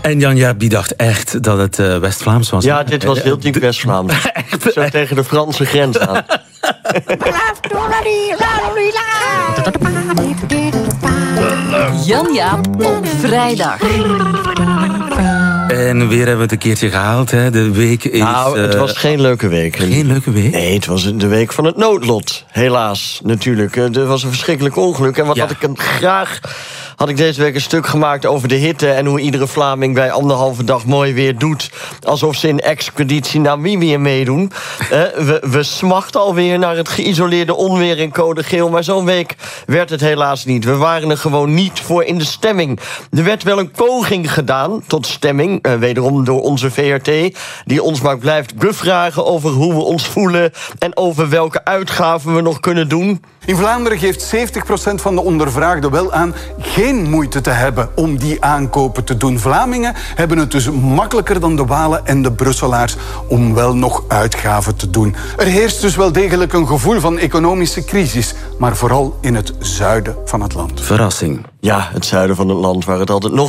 En Jan Jaap die dacht echt dat het West-Vlaams was. Ja, dit was heel diep West-Vlaams. Zo tegen de Franse grens aan. Jan Jaap op vrijdag. En weer hebben we het een keertje gehaald. Hè. De week is... Nou, het was geen leuke week. Geen leuke week? Nee, het was de week van het noodlot. Helaas, natuurlijk. Er was een verschrikkelijk ongeluk. En wat had ik hem graag... had ik deze week een stuk gemaakt over de hitte... en hoe iedere Vlaming bij 1,5 dag mooi weer doet... alsof ze in expeditie Namibië meedoen. We smachten alweer naar het geïsoleerde onweer in code geel... maar zo'n week werd het helaas niet. We waren er gewoon niet voor in de stemming. Er werd wel een poging gedaan tot stemming... wederom door onze VRT... die ons maar blijft bevragen over hoe we ons voelen... en over welke uitgaven we nog kunnen doen... In Vlaanderen geeft 70% van de ondervraagden wel aan geen moeite te hebben om die aankopen te doen. Vlamingen hebben het dus makkelijker dan de Walen en de Brusselaars om wel nog uitgaven te doen. Er heerst dus wel degelijk een gevoel van economische crisis, maar vooral in het zuiden van het land. Verrassing. Ja, het zuiden van het land waar het altijd nog